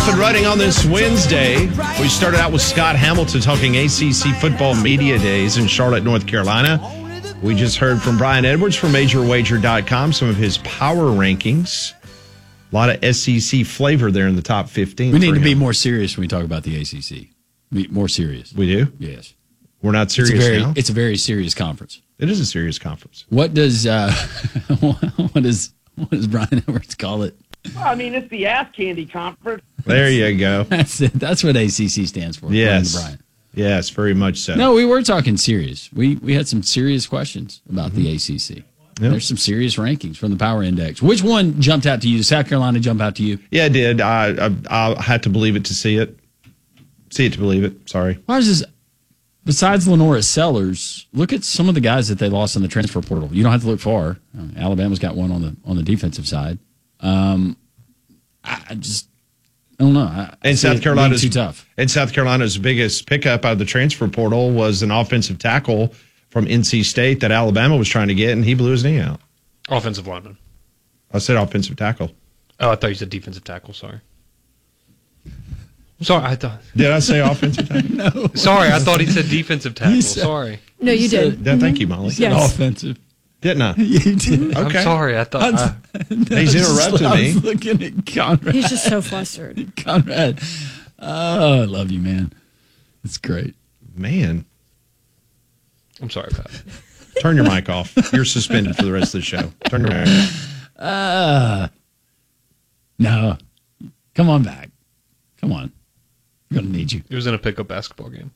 off and running on this Wednesday. We started out with Scott Hamilton talking ACC football media days in Charlotte, North Carolina. We just heard from Brian Edwards from MajorWager.com, some of his power rankings. A lot of SEC flavor there in the top 15. We need to be more serious when we talk about the ACC. Be more serious. We do? Yes. We're not serious now? It's a very serious conference. It is a serious conference. What does what does Brian Edwards call it? Well, I mean, it's the ass candy conference. There you go. That's it. That's what ACC stands for. Yes. Brian. Yes, very much so. No, we were talking serious. We had some serious questions about the ACC. Yep. There's some serious rankings from the Power Index. Which one jumped out to you? Did South Carolina jump out to you? Yeah, it did. I had to believe it to see it. See it to believe it. Sorry. Why is this? Besides Lenora Sellers, look at some of the guys that they lost in the transfer portal. You don't have to look far. Alabama's got one on the defensive side. I don't know. And South Carolina's too tough. And South Carolina's biggest pickup out of the transfer portal was an offensive tackle from NC State that Alabama was trying to get, and he blew his knee out. Offensive lineman. I said offensive tackle. Oh, I thought you said defensive tackle. Sorry. Sorry, I thought. Did I say offensive tackle? No. Sorry, I thought he said defensive tackle. Sorry. No, you did. Thank you, Molly. Yes. Offensive. Didn't I? You did. Okay. I'm sorry. I thought. He's interrupted me. I was looking at Conrad. He's just so flustered. Conrad. Oh, I love you, man. It's great. Man. I'm sorry about it. Turn your mic off. You're suspended for the rest of the show. Turn your mic off. No. Come on back. Come on. We're going to need you. He was in a pickup basketball game.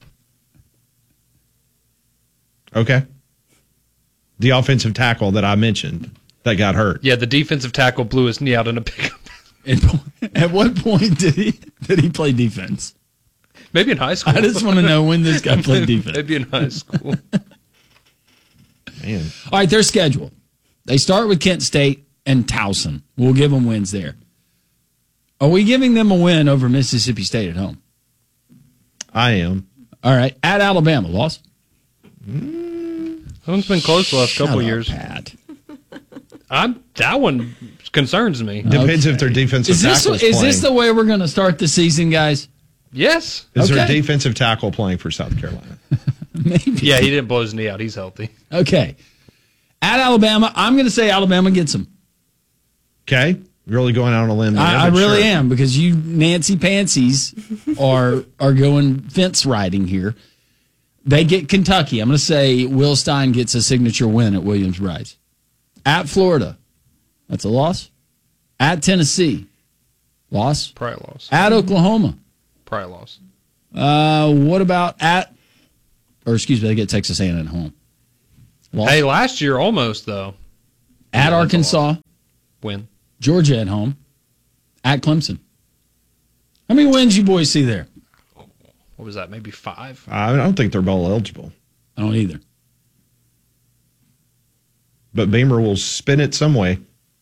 Okay. The offensive tackle that I mentioned that got hurt. Yeah, the defensive tackle blew his knee out in a pickup. At what point did he play defense? Maybe in high school. I just want to know when this guy played defense. Maybe in high school. Man. All right, their schedule. They start with Kent State and Towson. We'll give them wins there. Are we giving them a win over Mississippi State at home? I am. All right. At Alabama, loss? That one's been close the last couple of years. Pat. That one concerns me. Depends if their defensive tackle is Is playing. this the way we're going to start the season, guys? Yes. Is their Okay. defensive tackle playing for South Carolina? Maybe. Yeah, he didn't blow his knee out. He's healthy. Okay. At Alabama, I'm going to say Alabama gets them. Okay. Really going out on a limb there. I but really sure. am, because you Nancy Pansies are going fence riding here. They get Kentucky. I'm going to say Will Stein gets a signature win at Williams-Brice. At Florida, that's a loss. At Tennessee, loss. Probably loss. At Oklahoma. Probably loss. What about they get Texas A&M at home. Loss. Hey, last year almost, though. At Arkansas, Win. Georgia at home. At Clemson. How many wins you boys see there? What was that? Maybe 5? I don't think they're bowl eligible. I don't either. But Beamer will spin it some way.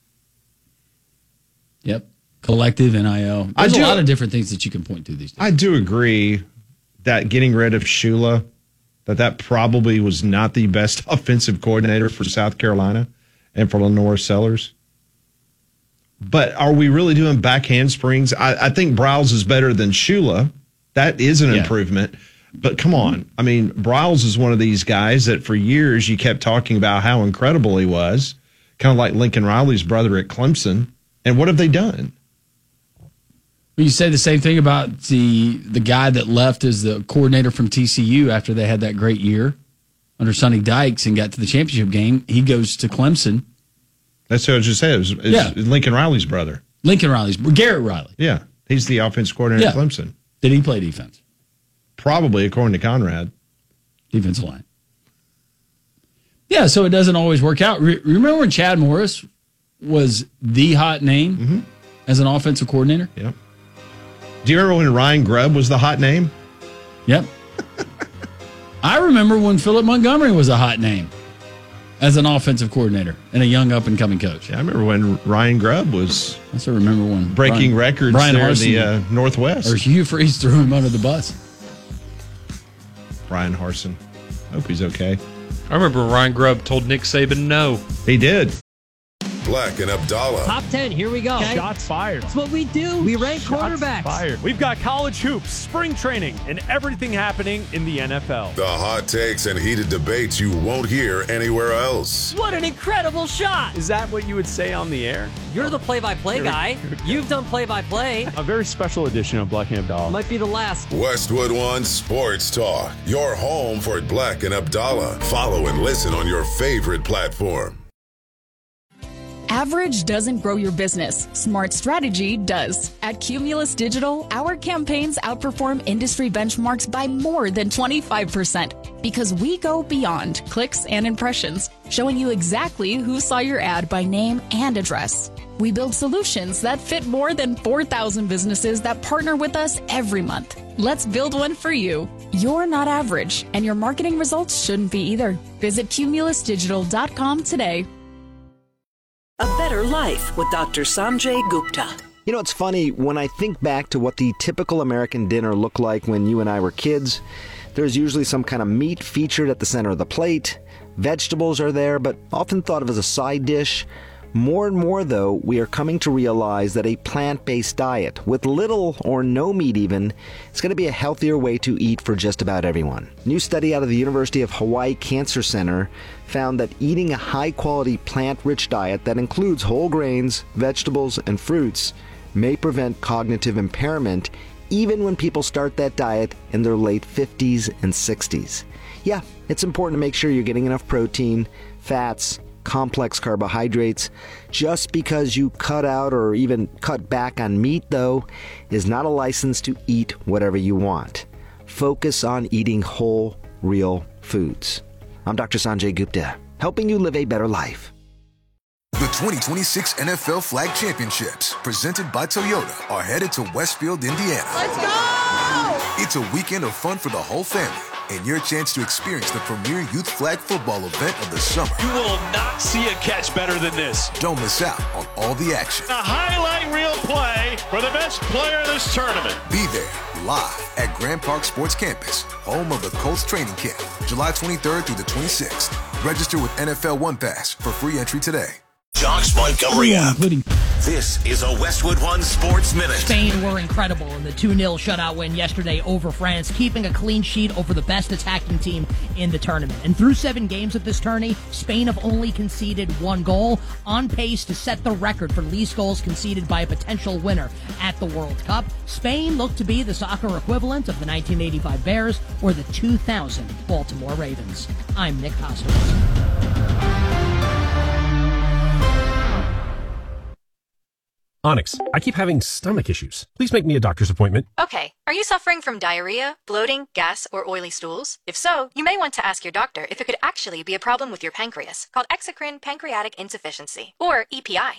Yep. Collective NIL. There's a lot of different things that you can point to these days. I do agree that getting rid of Shula, that probably was not the best offensive coordinator for South Carolina and for Lenora Sellers. But are we really doing back handsprings? I think Briles is better than Shula. That is an improvement. But come on. I mean, Briles is one of these guys that for years you kept talking about how incredible he was, kind of like Lincoln Riley's brother at Clemson. And what have they done? Well, you say the same thing about the guy that left as the coordinator from TCU after they had that great year under Sonny Dykes and got to the championship game. He goes to Clemson. That's what I just said. It was Lincoln Riley's brother. Garrett Riley. Yeah. He's the offensive coordinator at Clemson. Did he play defense? Probably, according to Conrad. Defensive line. Yeah, so it doesn't always work out. Remember when Chad Morris was the hot name as an offensive coordinator? Yep. Do you remember when Ryan Grubb was the hot name? Yep. I remember when Philip Montgomery was a hot name as an offensive coordinator and a young up-and-coming coach. Yeah, I remember when Ryan Grubb was I also remember when breaking records Brian there Harsin, in the Northwest. Or Hugh Freeze threw him under the bus. Brian Harsin. Hope he's okay. I remember Ryan Grubb told Nick Saban no. He did. Black and Abdallah. Top 10, here we go. Shots fired. That's what we do. We rank quarterbacks. Fired. We've got college hoops, spring training, and everything happening in the NFL. The hot takes and heated debates you won't hear anywhere else. What an incredible shot. Is that what you would say on the air? You're the play-by-play guy. You've done play-by-play. A very special edition of Black and Abdallah. Might be the last. Westwood One Sports Talk, your home for Black and Abdallah. Follow and listen on your favorite platform. Average doesn't grow your business. Smart strategy does. At Cumulus Digital, our campaigns outperform industry benchmarks by more than 25% because we go beyond clicks and impressions, showing you exactly who saw your ad by name and address. We build solutions that fit more than 4,000 businesses that partner with us every month. Let's build one for you. You're not average, and your marketing results shouldn't be either. Visit cumulusdigital.com today. A Better Life with Dr. Sanjay Gupta. You know, it's funny, when I think back to what the typical American dinner looked like when you and I were kids, there's usually some kind of meat featured at the center of the plate. Vegetables are there, but often thought of as a side dish. More and more, though, we are coming to realize that a plant-based diet, with little or no meat even, is going to be a healthier way to eat for just about everyone. A new study out of the University of Hawaii Cancer Center found that eating a high-quality plant-rich diet that includes whole grains, vegetables, and fruits may prevent cognitive impairment even when people start that diet in their late 50s and 60s. Yeah, it's important to make sure you're getting enough protein, fats, complex carbohydrates. Just because you cut out or even cut back on meat, though, is not a license to eat whatever you want. Focus on eating whole, real foods. I'm Dr. Sanjay Gupta, helping you live a better life. The 2026 NFL Flag Championships, presented by Toyota, are headed to Westfield, Indiana. Let's go! It's a weekend of fun for the whole family, and your chance to experience the premier youth flag football event of the summer. You will not see a catch better than this. Don't miss out on all the action. A highlight reel play for the best player of this tournament. Be there, live at Grand Park Sports Campus, home of the Colts training camp, July 23rd through the 26th. Register with NFL One Pass for free entry today. Josh Montgomery app. This is a Westwood One Sports Minute. Spain were incredible in the 2-0 shutout win yesterday over France, keeping a clean sheet over the best attacking team in the tournament. And through 7 games of this tourney, Spain have only conceded 1 goal, on pace to set the record for least goals conceded by a potential winner at the World Cup. Spain looked to be the soccer equivalent of the 1985 Bears or the 2000 Baltimore Ravens. I'm Nick Kostos. Onyx, I keep having stomach issues. Please make me a doctor's appointment. Okay. Are you suffering from diarrhea, bloating, gas, or oily stools? If so, you may want to ask your doctor if it could actually be a problem with your pancreas, called exocrine pancreatic insufficiency, or EPI.